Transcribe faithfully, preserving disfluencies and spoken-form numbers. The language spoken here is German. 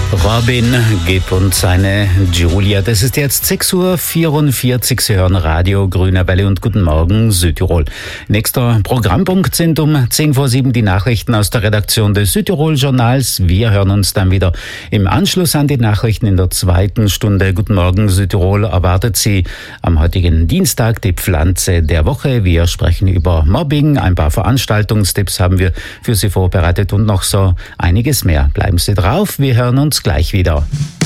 Robin Gibb und seine Julia. Das ist jetzt sechs Uhr vierundvierzig. Sie hören Radio Grüner Welle und Guten Morgen Südtirol. Nächster Programmpunkt sind um zehn vor sieben die Nachrichten aus der Redaktion des Südtirol-Journals. Wir hören uns dann wieder im Anschluss an die Nachrichten in der zweiten Stunde. Guten Morgen Südtirol erwartet Sie am heutigen Dienstag die Pflanze der Woche. Wir sprechen über Mobbing, ein paar Veranstaltungstipps haben wir für Sie vorbereitet und noch so einiges mehr. Bleiben Sie drauf, wir hören uns gleich wieder.